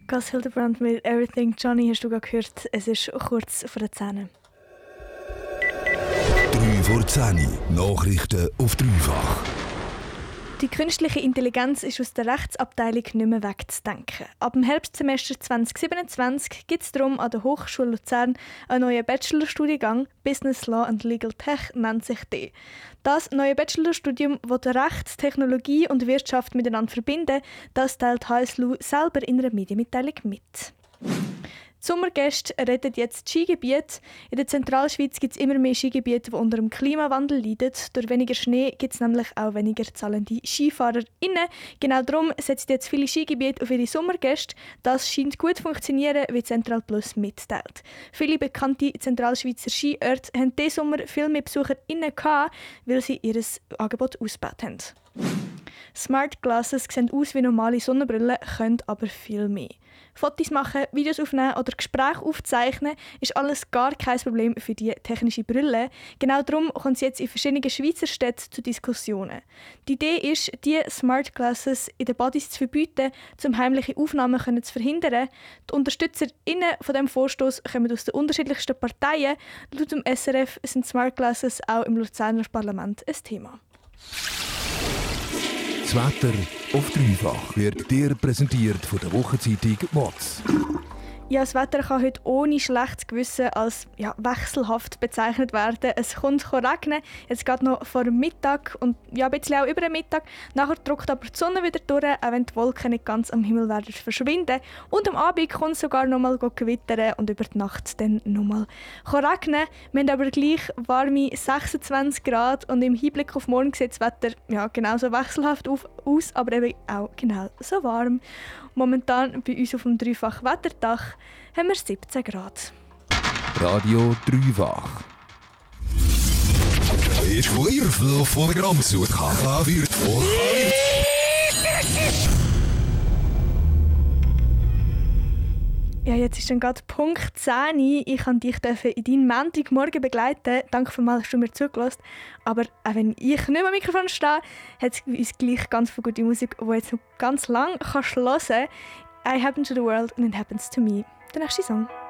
Gus Hildebrand mit «Everything Johnny» hast du gerade gehört. Es ist kurz vor der 10. 3 vor 10. Nachrichten auf dreifach. Die künstliche Intelligenz ist aus der Rechtsabteilung nicht mehr wegzudenken. Ab dem Herbstsemester 2027 gibt es darum an der Hochschule Luzern einen neuen Bachelorstudiengang. Business Law and Legal Tech nennt sich der. Das neue Bachelorstudium, das Recht, Technologie und Wirtschaft miteinander verbinden, das teilt HSLU selber in einer Medienmitteilung mit. Die Sommergäste retten jetzt Skigebiete. In der Zentralschweiz gibt es immer mehr Skigebiete, die unter dem Klimawandel leiden. Durch weniger Schnee gibt es nämlich auch weniger zahlende SkifahrerInnen. Genau darum setzen jetzt viele Skigebiete auf ihre Sommergäste. Das scheint gut zu funktionieren, wie Central Plus mitteilt. Viele bekannte Zentralschweizer Skiorte haben diesen Sommer viel mehr BesucherInnen gehabt, weil sie ihr Angebot ausgebaut haben. Smart Glasses sehen aus wie normale Sonnenbrillen, können aber viel mehr. Fotos machen, Videos aufnehmen oder Gespräche aufzeichnen ist alles gar kein Problem für die technische Brille. Genau darum kommt es jetzt in verschiedenen Schweizer Städten zu Diskussionen. Die Idee ist, die Smart Glasses in den Bodies zu verbieten, um heimliche Aufnahmen zu verhindern. Die UnterstützerInnen von diesem Vorstoss kommen aus den unterschiedlichsten Parteien. Laut dem SRF sind Smart Glasses auch im Luzerner Parlament ein Thema. Das Wetter auf dreifach wird dir präsentiert von der Wochenzeitung «WOTS». Ja, das Wetter kann heute ohne schlechtes Gewissen als wechselhaft bezeichnet werden. Es kommt regnen, jetzt geht noch vor dem Mittag und ein bisschen auch über den Mittag. Nachher drückt aber die Sonne wieder durch, auch wenn die Wolken nicht ganz am Himmel werden verschwinden. Und am Abend kommt es sogar noch mal gewittern und über die Nacht dann noch mal regnen. Wir haben aber gleich warme 26 Grad und im Hinblick auf morgen sieht das Wetter genauso wechselhaft aus, aber eben auch genau so warm. Momentan bei uns auf dem Dreifach-Wetterdach haben wir 17 Grad. Radio Dreifach. Ist Würfel von der Gramsut Kaka wird vor. Ja, jetzt ist dann gerade Punkt 10. Ich durfte dich in deinen Montagmorgen begleiten. Danke vielmals, dass du mir zugelassen hast. Aber auch wenn ich nicht mehr am Mikrofon stehe, hat es uns gleich ganz viel gute Musik, die jetzt noch ganz lang hören kannst. I happen to the world and it happens to me. Der nächste Song.